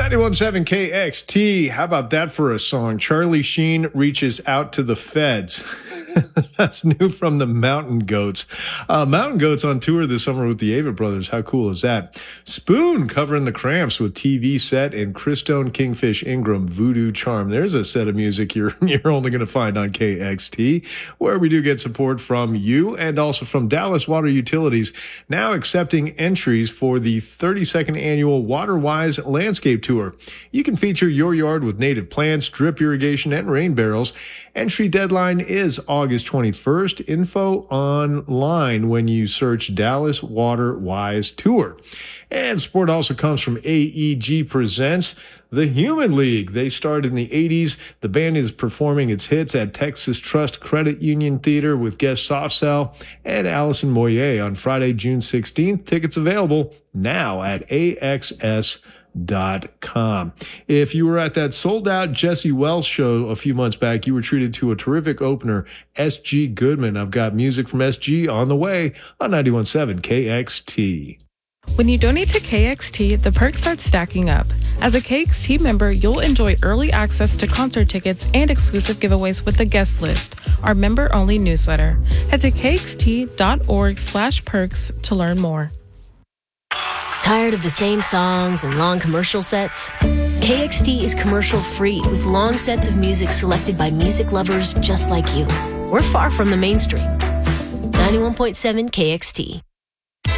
91.7 KXT. How about that for a song? Charlie Sheen reaches out to the feds. That's new from the Mountain Goats. Mountain Goats on tour this summer with the Avett Brothers. How cool is that? Spoon covering the Cramps with TV Set and Christone Kingfish Ingram, Voodoo Charm. There's a set of music you're only going to find on KXT, where we do get support from you and also from Dallas Water Utilities, now accepting entries for the 32nd annual WaterWise Landscape Tour. You can feature your yard with native plants, drip irrigation, and rain barrels. Entry deadline is August 21st. Info online when you search Dallas Water Wise Tour. And support also comes from AEG Presents The Human League. They started in the 80s. The band is performing its hits at Texas Trust Credit Union Theater with guest Soft Cell and Allison Moyer on Friday, June 16th. Tickets available now at AXS.com. If you were at that sold-out Jesse Wells show a few months back, you were treated to a terrific opener, SG Goodman. I've got music from SG on the way on 91.7 KXT. When you donate to KXT, the perks start stacking up. As a KXT member, you'll enjoy early access to concert tickets and exclusive giveaways with the guest list, our member-only newsletter. Head to kxt.org/perks to learn more. Tired of the same songs and long commercial sets? KXT is commercial-free with long sets of music selected by music lovers just like you. We're far from the mainstream. 91.7 KXT.